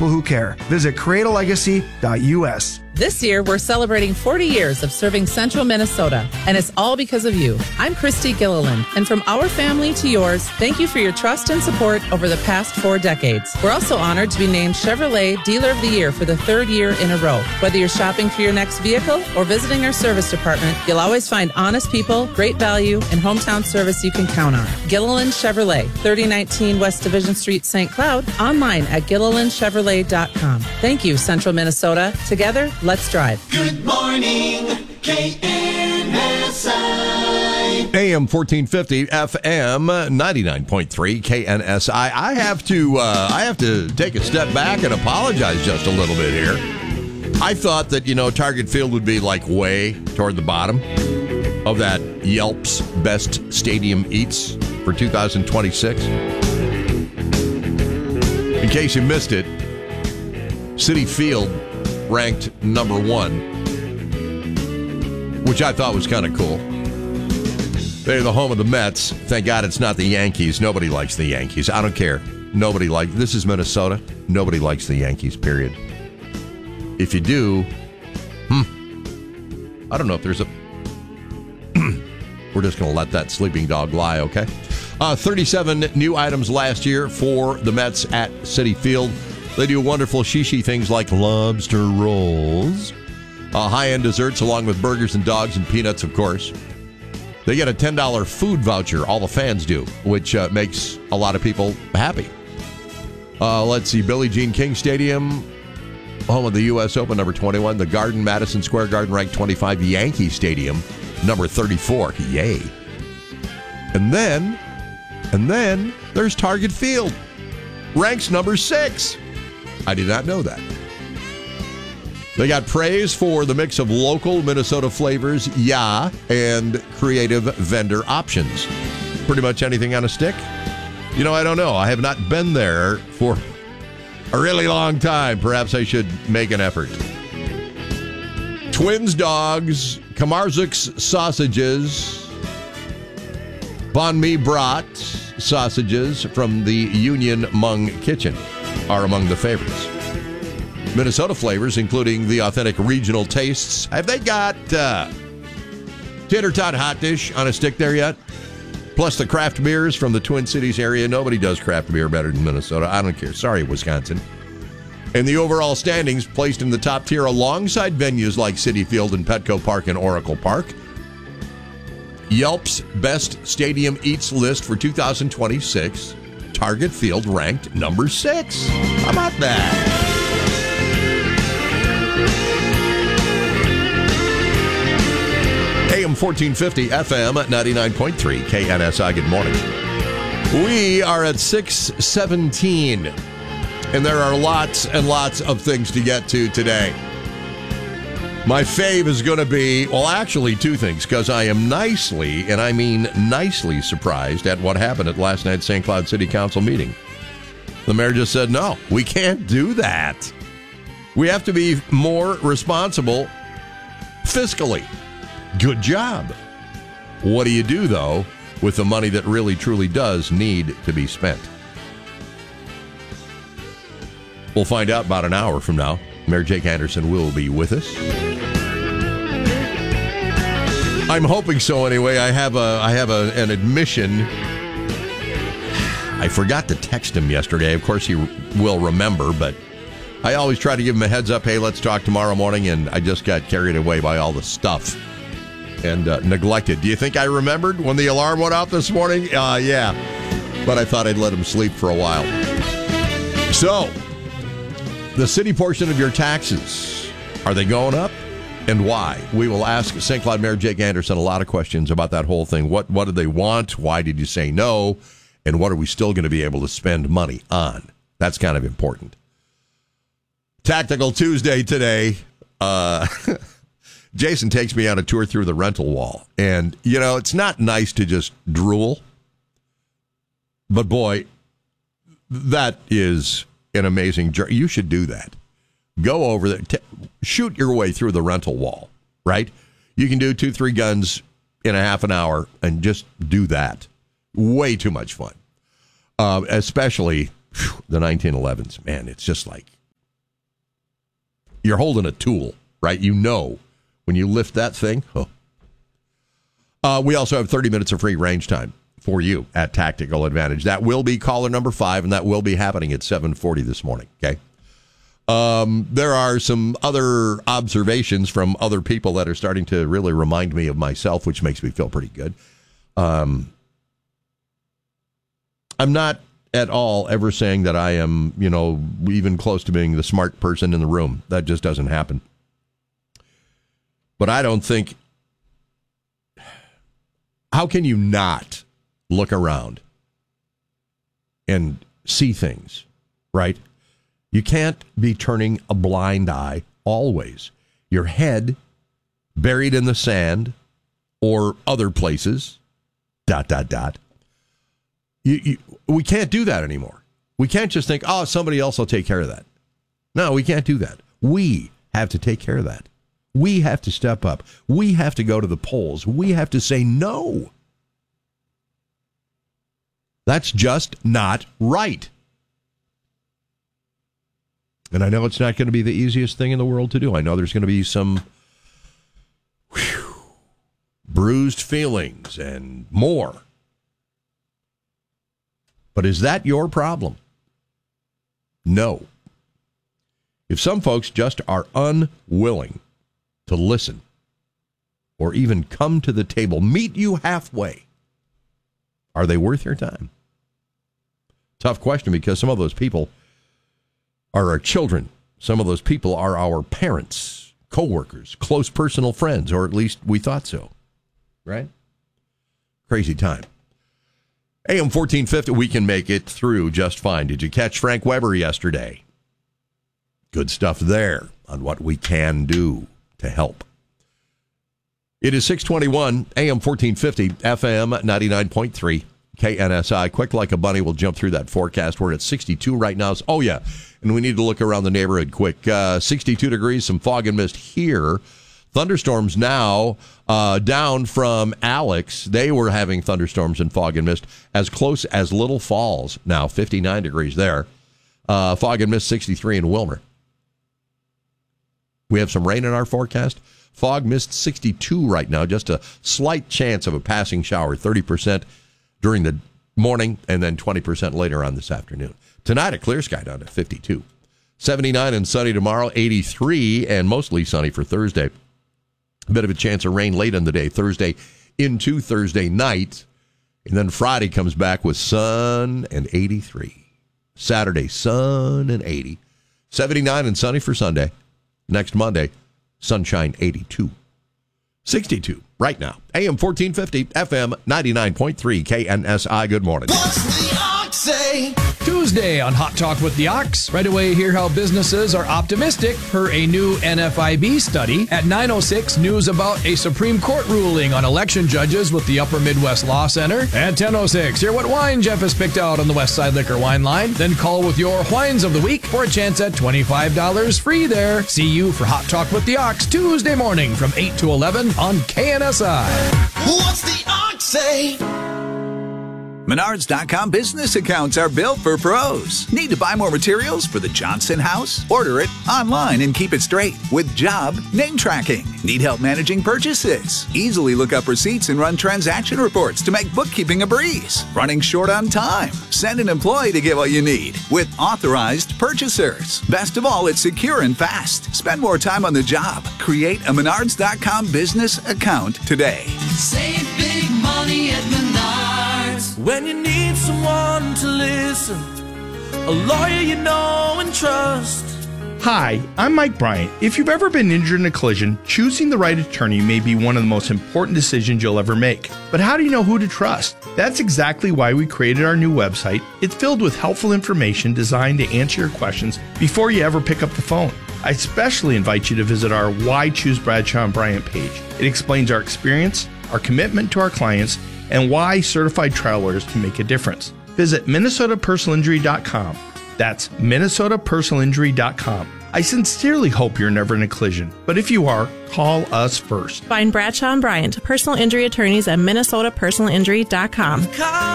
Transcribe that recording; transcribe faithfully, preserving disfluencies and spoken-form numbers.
people who care. Visit create a legacy dot U S. This year, we're celebrating forty years of serving Central Minnesota, and it's all because of you. I'm Christy Gilliland, and from our family to yours, thank you for your trust and support over the past four decades. We're also honored to be named Chevrolet Dealer of the Year for the third year in a row. Whether you're shopping for your next vehicle or visiting our service department, you'll always find honest people, great value, and hometown service you can count on. Gilliland Chevrolet, thirty nineteen West Division Street, Saint Cloud, online at gilliland chevrolet dot com. Thank you, Central Minnesota. Together, let's drive. Good morning, K N S I. A M fourteen fifty, F M ninety-nine point three, K N S I. I have to, uh, I have to take a step back and apologize just a little bit here. I thought that, you know, Target Field would be like way toward the bottom of that Yelp's Best Stadium Eats for two thousand twenty-six. In case you missed it, Citi Field ranked number one, which I thought was kind of cool. They're the home of the Mets. Thank God it's not the Yankees. Nobody likes the Yankees. I don't care. Nobody likes. This is Minnesota. Nobody likes the Yankees, period. If you do, hmm, I don't know if there's a... We're just going to let that sleeping dog lie, okay? Uh, thirty-seven new items last year for the Mets at Citi Field. They do wonderful shishi things like lobster rolls, uh, high-end desserts along with burgers and dogs and peanuts, of course. They get a ten dollars food voucher, all the fans do, which uh, makes a lot of people happy. Uh, let's see, Billie Jean King Stadium, home of the U S Open, number twenty-one. The Garden, Madison Square Garden, ranked twenty-five. Yankee Stadium, number thirty-four. Yay. And then, and then, there's Target Field, ranks number six. I did not know that. They got praise for the mix of local Minnesota flavors, yeah, and creative vendor options. Pretty much anything on a stick? You know, I don't know. I have not been there for a really long time. Perhaps I should make an effort. Twins dogs, Kamarzuk's sausages, Banh Mi brat sausages from the Union Hmong Kitchen are among the favorites. Minnesota flavors, including the authentic regional tastes. Have they got uh, Tater Tot Hot Dish on a stick there yet? Plus the craft beers from the Twin Cities area. Nobody does craft beer better than Minnesota. I don't care. Sorry, Wisconsin. And the overall standings placed in the top tier alongside venues like Citi Field and Petco Park and Oracle Park. Yelp's Best Stadium Eats list for two thousand twenty-six. Target Field ranked number six. How about that? A M fourteen fifty, F M ninety-nine point three, K N S I. Good morning. We are at six seventeen, and there are lots and lots of things to get to today. My fave is going to be, well, actually two things, because I am nicely, and I mean nicely surprised at what happened at last night's Saint Cloud City Council meeting. The mayor just said, no, we can't do that. We have to be more responsible fiscally. Good job. What do you do, though, with the money that really, truly does need to be spent? We'll find out about an hour from now. Mayor Jake Anderson will be with us. I'm hoping so anyway. I have a I have a, an admission. I forgot to text him yesterday. Of course, he will remember, but I always try to give him a heads up. Hey, let's talk tomorrow morning, and I just got carried away by all the stuff and uh, neglected. Do you think I remembered when the alarm went out this morning? Uh, yeah, but I thought I'd let him sleep for a while. So, the city portion of your taxes, are they going up? And why? We will ask Saint Cloud Mayor Jake Anderson a lot of questions about that whole thing. What what did they want? Why did you say no? And what are we still going to be able to spend money on? That's kind of important. Tactical Tuesday today. Uh, Jason takes me on a tour through the rental wall. And, you know, it's not nice to just drool. But, boy, that is an amazing journey. You should do that. Go over there. T- shoot your way through the rental wall, right? You can do two, three guns in a half an hour and just do that. Way too much fun. Uh, especially whew, the nineteen elevens. Man, it's just like you're holding a tool, right? You know when you lift that thing. Oh. Uh, we also have thirty minutes of free range time for you at Tactical Advantage. That will be caller number five, and that will be happening at seven forty this morning, okay? Um, there are some other observations from other people that are starting to really remind me of myself, which makes me feel pretty good. Um, I'm not at all ever saying that I am, you know, even close to being the smart person in the room. That just doesn't happen. But I don't think... How can you not look around and see things, right? You can't be turning a blind eye always. Your head buried in the sand or other places, dot, dot, dot. You, you, we can't do that anymore. We can't just think, oh, somebody else will take care of that. No, we can't do that. We have to take care of that. We have to step up. We have to go to the polls. We have to say no. That's just not right. And I know it's not going to be the easiest thing in the world to do. I know there's going to be some whew, bruised feelings and more. But is that your problem? No. If some folks just are unwilling to listen or even come to the table, meet you halfway, are they worth your time? Tough question, because some of those people are our children. Some of those people are our parents, coworkers, close personal friends, or at least we thought so. Right? Crazy time. A M fourteen fifty, we can make it through just fine. Did you catch Frank Weber yesterday? Good stuff there on what we can do to help. It is six twenty-one, A M fourteen fifty, F M ninety-nine point three, K N S I. Quick like a bunny, we'll jump through that forecast. We're at sixty-two right now. Oh, yeah, and we need to look around the neighborhood quick. Uh, sixty-two degrees, some fog and mist here. Thunderstorms now uh, down from Alex. They were having thunderstorms and fog and mist as close as Little Falls. Now fifty-nine degrees there. Uh, fog and mist sixty-three in Wilmer. We have some rain in our forecast. Fog, mist sixty-two right now. Just a slight chance of a passing shower. thirty percent during the morning and then twenty percent later on this afternoon. Tonight, a clear sky down to fifty-two. seventy-nine and sunny tomorrow. eighty-three and mostly sunny for Thursday. A bit of a chance of rain late in the day, Thursday into Thursday night. And then Friday comes back with sun and eighty-three. Saturday, sun and eighty. seventy-nine and sunny for Sunday. Next Monday, sunshine eighty-two. sixty-two right now. A M fourteen fifty, F M ninety-nine point three, K N S I. Good morning. What's the Ox say? Tuesday on Hot Talk with the Ox. Right away, hear how businesses are optimistic per a new N F I B study. At nine oh six, news about a Supreme Court ruling on election judges with the Upper Midwest Law Center. At ten oh six, hear what wine Jeff has picked out on the West Side Liquor Wine Line. Then call with your wines of the week for a chance at twenty-five dollars free there. See you for Hot Talk with the Ox Tuesday morning from eight to eleven on K N S I. What's the Ox say? Menards dot com business accounts are built for pros. Need to buy more materials for the Johnson house? Order it online and keep it straight with job name tracking. Need help managing purchases? Easily look up receipts and run transaction reports to make bookkeeping a breeze. Running short on time? Send an employee to get what you need with authorized purchasers. Best of all, it's secure and fast. Spend more time on the job. Create a Menards dot com business account today. Save big money at Menards. When you need someone to listen, a lawyer you know and trust. Hi, I'm Mike Bryant. If you've ever been injured in a collision, choosing the right attorney may be one of the most important decisions you'll ever make. But how do you know who to trust? That's exactly why we created our new website. It's filled with helpful information designed to answer your questions before you ever pick up the phone. I especially invite you to visit our Why Choose Bradshaw and Bryant page. It explains our experience, our commitment to our clients, and why certified trial lawyers can make a difference. Visit Minnesota Personal Injury dot com. That's Minnesota Personal Injury dot com. I sincerely hope you're never in a collision, but if you are, call us first. Find Bradshaw and Bryant, personal injury attorneys at Minnesota Personal Injury dot com.